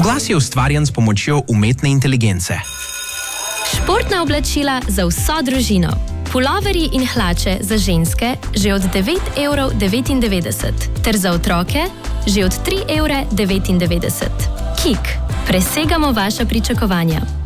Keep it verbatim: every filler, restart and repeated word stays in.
Oglas je ustvarjen s pomočjo umetne inteligence. Športna oblačila za vso družino. Puloverji in hlače za ženske že od devet evrov devetindevetdeset, ter za otroke že od tri evre devetindevetdeset. Kik. Presegamo vaša pričakovanja.